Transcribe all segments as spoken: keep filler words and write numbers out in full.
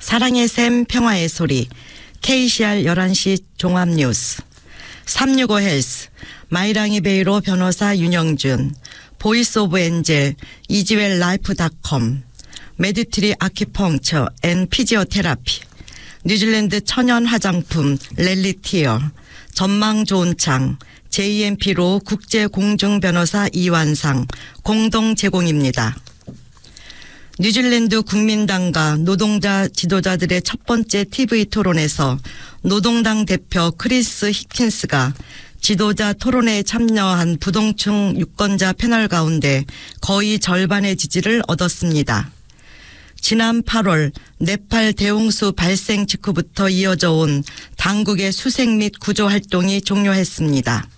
사랑의 샘 평화의 소리 케이씨알 열한 시 종합뉴스 삼육오 헬스 마이랑이 베이로 변호사 윤영준 보이스 오브 엔젤 이지웰 라이프닷컴 메디트리 아큐펑처 앤 피지오테라피 뉴질랜드 천연 화장품 렐리티어 전망 좋은 창 제이엠피로 국제공중변호사 이완상 공동 제공입니다. 뉴질랜드 국민당과 노동자 지도자들의 첫 번째 티비 토론에서 노동당 대표 크리스 히킨스가 지도자 토론에 참여한 부동층 유권자 패널 가운데 거의 절반의 지지를 얻었습니다. 지난 팔월 네팔 대홍수 발생 직후부터 이어져 온 당국의 수색 및 구조 활동이 종료했습니다.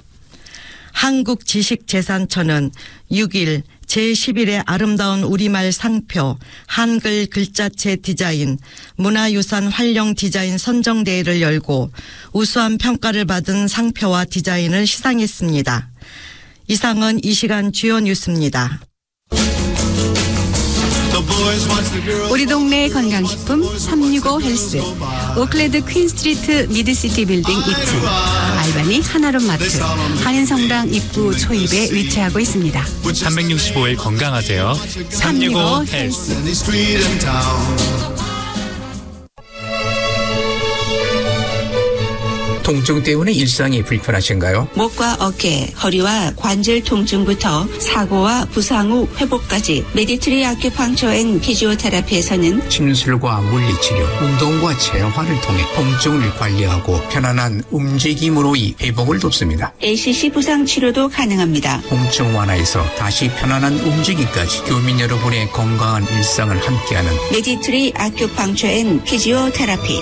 한국지식재산처는 육 일 제십일의 아름다운 우리말 상표 한글 글자체 디자인 문화유산 활용 디자인 선정대회를 열고 우수한 평가를 받은 상표와 디자인을 시상했습니다. 이상은 이 시간 주요 뉴스입니다. 우리 동네 건강식품 삼육오 헬스 오클랜드 퀸스트리트 미드시티 빌딩 이 층 알바니 하나룸 마트 한인성당 입구 초입에 위치하고 있습니다. 삼백육십오 일 건강하세요. 삼육오 헬스. 통증 때문에 일상이 불편하신가요? 목과 어깨, 허리와 관절 통증부터 사고와 부상 후 회복까지 메디트리 아큐펑처 앤 피지오테라피에서는 침술과 물리치료, 운동과 재활을 통해 통증을 관리하고 편안한 움직임으로의 회복을 돕습니다. 에이씨씨 부상 치료도 가능합니다. 통증 완화에서 다시 편안한 움직임까지 교민 여러분의 건강한 일상을 함께하는 메디트리 아큐펑처 앤 피지오테라피.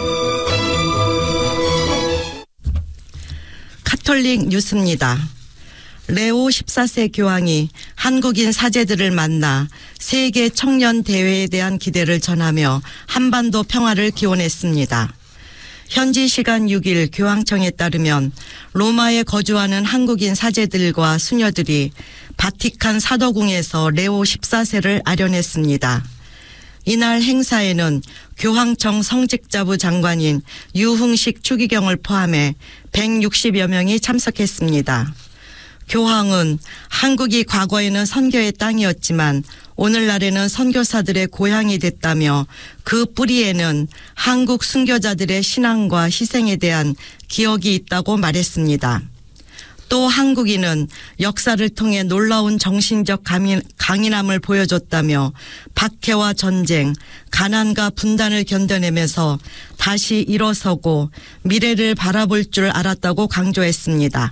카톨릭 뉴스입니다. 레오 십사 세 교황이 한국인 사제들을 만나 세계 청년 대회에 대한 기대를 전하며 한반도 평화를 기원했습니다. 현지 시간 육 일 교황청에 따르면 로마에 거주하는 한국인 사제들과 수녀들이 바티칸 사도궁에서 레오 십사 세를 아련했습니다. 이날 행사에는 교황청 성직자부 장관인 유흥식 추기경을 포함해 백육십여 명이 참석했습니다. 교황은 한국이 과거에는 선교의 땅이었지만 오늘날에는 선교사들의 고향이 됐다며 그 뿌리에는 한국 순교자들의 신앙과 희생에 대한 기억이 있다고 말했습니다. 또 한국인은 역사를 통해 놀라운 정신적 강인함을 보여줬다며 박해와 전쟁, 가난과 분단을 견뎌내면서 다시 일어서고 미래를 바라볼 줄 알았다고 강조했습니다.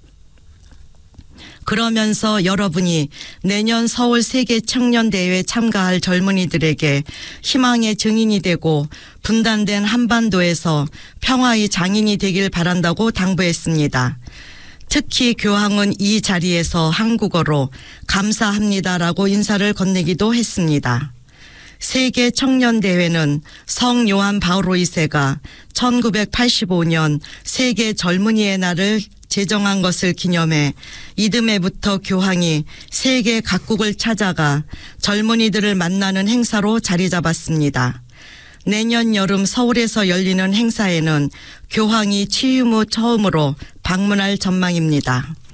그러면서 여러분이 내년 서울 세계 청년대회에 참가할 젊은이들에게 희망의 증인이 되고 분단된 한반도에서 평화의 장인이 되길 바란다고 당부했습니다. 특히 교황은 이 자리에서 한국어로 감사합니다라고 인사를 건네기도 했습니다. 세계 청년대회는 성 요한 바오로 이 세가 천구백팔십오 년 세계 젊은이의 날을 제정한 것을 기념해 이듬해부터 교황이 세계 각국을 찾아가 젊은이들을 만나는 행사로 자리 잡았습니다. 내년 여름 서울에서 열리는 행사에는 교황이 취임 후 처음으로 방문할 전망입니다.